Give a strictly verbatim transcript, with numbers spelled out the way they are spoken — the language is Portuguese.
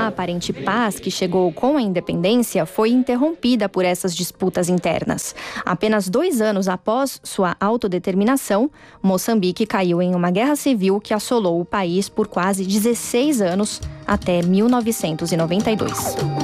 A aparente paz que chegou com a independência foi interrompida por essas disputas internas. Apenas dois anos após sua autodeterminação, Moçambique caiu em uma guerra civil que assolou o país por quase dezesseis anos, até mil novecentos e noventa e dois.